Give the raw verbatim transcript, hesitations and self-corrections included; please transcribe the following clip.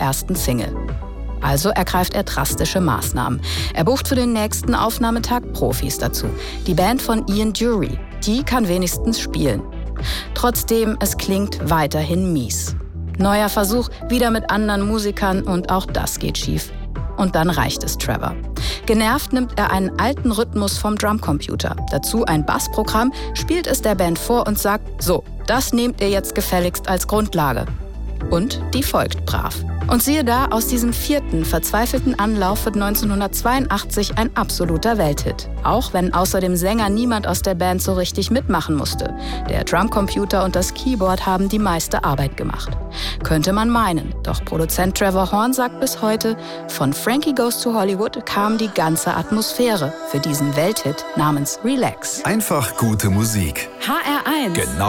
ersten Single. Also ergreift er drastische Maßnahmen. Er bucht für den nächsten Aufnahmetag Profis dazu. Die Band von Ian Dury, die kann wenigstens spielen. Trotzdem, es klingt weiterhin mies. Neuer Versuch, wieder mit anderen Musikern und auch das geht schief. Und dann reicht es Trevor. Genervt nimmt er einen alten Rhythmus vom Drumcomputer. Dazu ein Bassprogramm, spielt es der Band vor und sagt, so, das nehmt ihr jetzt gefälligst als Grundlage. Und die folgt brav. Und siehe da, aus diesem vierten, verzweifelten Anlauf wird neunzehnhundertzweiundachtzig ein absoluter Welthit. Auch wenn außer dem Sänger niemand aus der Band so richtig mitmachen musste. Der Drumcomputer und das Keyboard haben die meiste Arbeit gemacht. Könnte man meinen, doch Produzent Trevor Horn sagt bis heute, von Frankie Goes to Hollywood kam die ganze Atmosphäre für diesen Welthit namens Relax. Einfach gute Musik. H R eins. Genau.